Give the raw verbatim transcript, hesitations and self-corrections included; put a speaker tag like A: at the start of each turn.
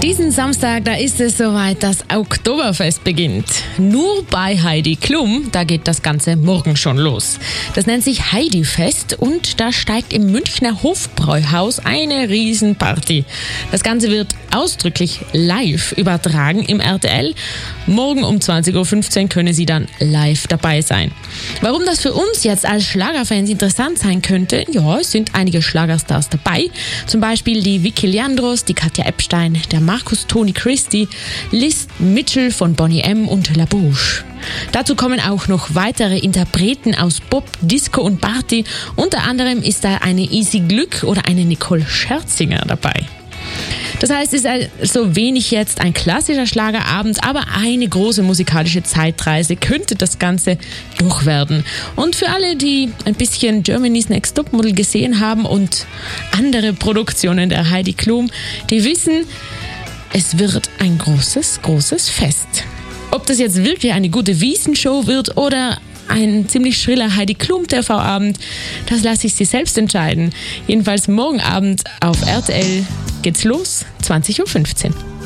A: Diesen Samstag, da ist es soweit, das Oktoberfest beginnt. Nur bei Heidi Klum, da geht das Ganze morgen schon los. Das nennt sich Heidi-Fest und da steigt im Münchner Hofbräuhaus eine Riesenparty. Das Ganze wird ausdrücklich live übertragen im R T L. Morgen um zwanzig Uhr fünfzehn können Sie dann live dabei sein. Warum das für uns jetzt als Schlagerfans interessant sein könnte? Ja, es sind einige Schlagerstars dabei. Zum Beispiel die Vicky Leandros, die Katja Epstein, der Markus Toni Christie, Liz Mitchell von Boney M. und La Bouche. Dazu kommen auch noch weitere Interpreten aus Pop, Disco und Party. Unter anderem ist da eine Easy Glück oder eine Nicole Scherzinger dabei. Das heißt, es ist also wenig jetzt ein klassischer Schlagerabend, aber eine große musikalische Zeitreise könnte das Ganze doch werden. Und für alle, die ein bisschen Germany's Next Topmodel gesehen haben und andere Produktionen der Heidi Klum, die wissen, es wird ein großes, großes Fest. Ob das jetzt wirklich eine gute Wiesenshow wird oder ein ziemlich schriller Heidi Klum-T V-Abend, das lasse ich Sie selbst entscheiden. Jedenfalls morgen Abend auf R T L geht's los, zwanzig Uhr fünfzehn.